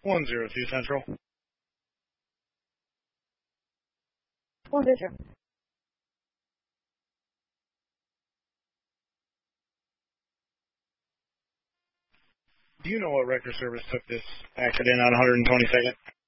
102 Central. 102. Do you know what record service took this accident on 122nd?